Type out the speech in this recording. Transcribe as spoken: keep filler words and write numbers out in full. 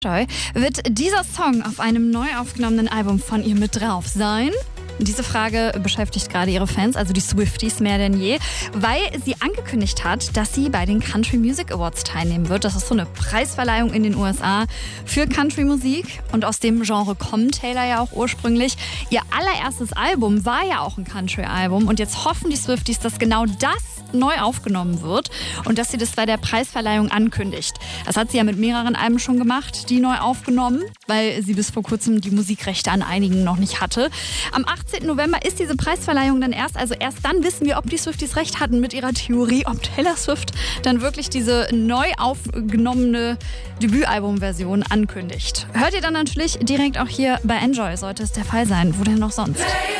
Joy, wird dieser Song auf einem neu aufgenommenen Album von ihr mit drauf sein? Diese Frage beschäftigt gerade ihre Fans, also die Swifties, mehr denn je, weil sie angekündigt hat, dass sie bei den Country Music Awards teilnehmen wird. Das ist so eine Preisverleihung in den U S A für Country-Musik. Und aus dem Genre kommt Taylor ja auch ursprünglich. Ihr allererstes Album war ja auch ein Country-Album. Und jetzt hoffen die Swifties, dass genau das neu aufgenommen wird und dass sie das bei der Preisverleihung ankündigt. Das hat sie ja mit mehreren Alben schon gemacht, die neu aufgenommen, weil sie bis vor kurzem die Musikrechte an einigen noch nicht hatte. Am achtzehnten November ist diese Preisverleihung dann erst, also erst dann wissen wir, ob die Swifties recht hatten mit ihrer Theorie, ob Taylor Swift dann wirklich diese neu aufgenommene Debütalbum-Version ankündigt. Hört ihr dann natürlich direkt auch hier bei Enjoy, sollte es der Fall sein. Wo denn noch sonst?